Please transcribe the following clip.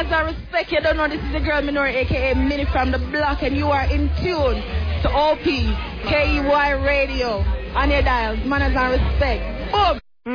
Manners and respect. You don't know this is the girl Minori, aka Minnie from the block, and you are in tune to OP KEY Radio on your dials. Manners and respect. Boom.